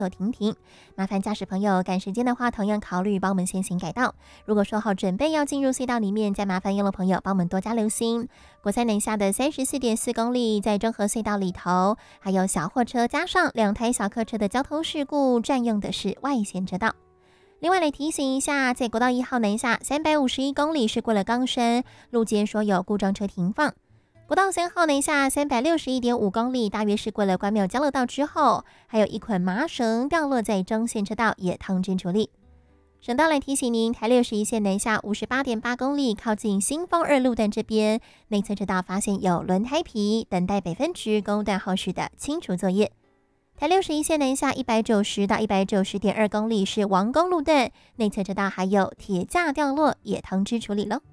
停停。麻烦驾驶朋友赶时间的话，同样考虑帮我们先行改道。如果说好准备要进入隧道里面，再麻烦用路朋友帮我们多加留心。国三南下的34.4公里，在中和隧道里头，还有小货车加上2台小客车的交通事故，占用的是外线车道。另外来提醒一下，在国道1号南下351公里是过了冈山，路肩说有故障车停放。国道3号南下361.5公里，大约是过了关庙交流道之后，还有一捆麻绳掉落在中线车道，也通知处理。省道来提醒您，台61线南下58.8公里，靠近新丰2路段这边，内侧车道发现有轮胎皮，等待北分局公路段后续的清除作业。台61线南下190到190.2公里是王公路段，内侧车道还有铁架掉落，也通知处理了。